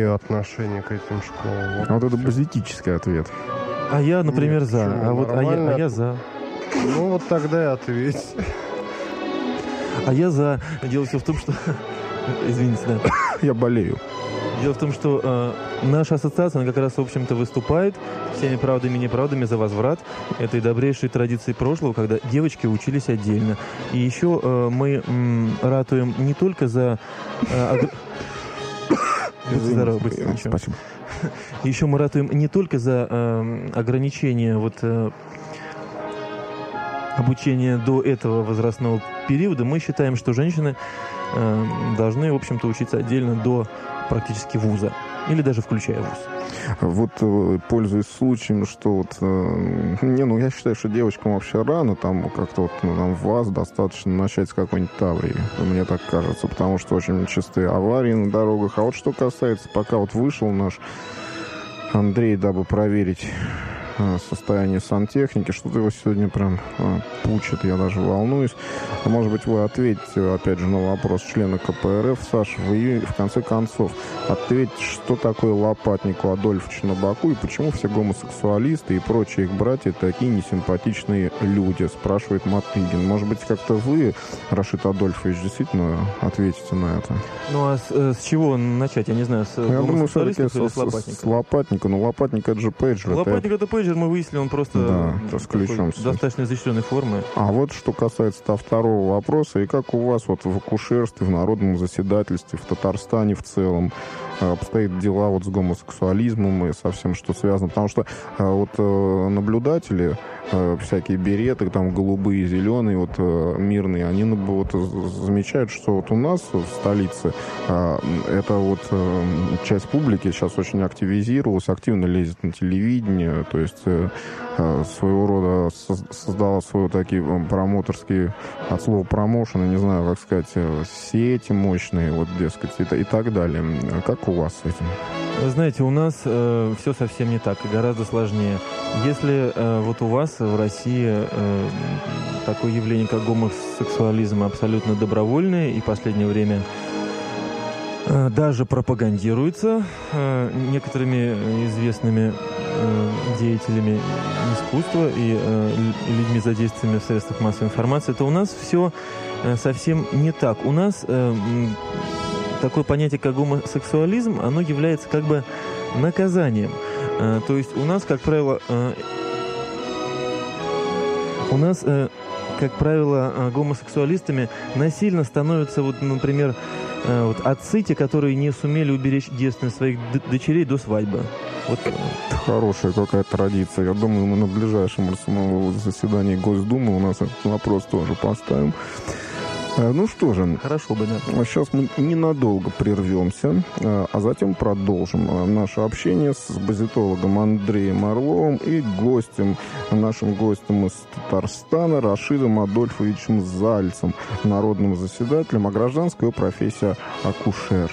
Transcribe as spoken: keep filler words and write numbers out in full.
имею отношение к этим школам. Вот, а вот это базитический ответ. А я, например, Нет, за. почему? А, вот, а, я, а я за. Ну, вот тогда и ответь. А я за. Дело все в том, что... Извините, да. Я болею. Дело в том, что э, наша ассоциация, она как раз, в общем-то, выступает всеми правдами и неправдами за возврат этой добрейшей традиции прошлого, когда девочки учились отдельно. И еще э, мы м, ратуем не только за... Э, ог... Будьте здоровы, будьте здоровы. Спасибо. Еще мы ратуем не только за э, ограничение вот, э, обучения до этого возрастного периода. Мы считаем, что женщины э, должны, в общем-то, учиться отдельно до практически вуза. Или даже включая вуз. Вот, пользуясь случаем, что вот... Э, не, ну, я считаю, что девочкам вообще рано, там, как-то вот, ну, там, в ВАЗ достаточно начать с какой-нибудь Таврии. Мне так кажется, потому что очень частые аварии на дорогах. А вот что касается, пока вот вышел наш Андрей, дабы проверить состояние сантехники, что-то его сегодня прям а, пучит, я даже волнуюсь. А может быть, вы ответите, опять же, на вопрос члена ка пэ эр эф. Саша, вы в конце концов ответьте, что такое Лопатнику Адольфовичу на боку и почему все гомосексуалисты и прочие их братья такие несимпатичные люди, спрашивает Матыгин. Может быть, как-то вы, Рашид Адольфович, действительно ответите на это? Ну, а с, с чего начать? Я не знаю, с Я думаю, все-таки или с, с Лопатника? С Лопатника. Ну, Лопатник — это же пейджер. Лопатник — это пейджер, мы выяснили, он просто да, с ключом достаточно изощренной формы. А вот что касается -то второго вопроса, и как у вас вот в акушерстве, в народном заседательстве, в Татарстане в целом обстоят дела вот с гомосексуализмом и со всем, что связано? Потому что вот наблюдатели, всякие береты, там голубые, зеленые, вот мирные, они вот замечают, что вот у нас в столице эта вот часть публики сейчас очень активизировалась, активно лезет на телевидение, то есть своего рода создала свой такие промоутерские, от слова промоушен, не знаю, как сказать, сети мощные, вот, дескать, и, и так далее. Как у вас с этим? Вы знаете, у нас э, все совсем не так, и гораздо сложнее. Если э, вот у вас в России э, такое явление, как гомосексуализм, абсолютно добровольное, и в последнее время э, даже пропагандируется э, некоторыми известными э, деятелями искусства и э, людьми, задействованными в средствах массовой информации, то у нас все э, совсем не так. У нас... Э, такое понятие, как гомосексуализм, оно является как бы наказанием. А, то есть у нас, как правило, а, у нас, а, как правило, а, гомосексуалистами насильно становятся, вот, например, а, вот, отцы, те, которые не сумели уберечь девственность своих д- дочерей до свадьбы. Вот. Хорошая какая-то традиция. Я думаю, мы на ближайшем заседании Госдумы у нас этот вопрос тоже поставим. Ну что же, хорошо бы, да. Сейчас мы ненадолго прервемся, а затем продолжим наше общение с базитологом Андреем Орловым и гостем, нашим гостем из Татарстана Рашидом Адольфовичем Зальцем, народным заседателем, а гражданская профессия акушер.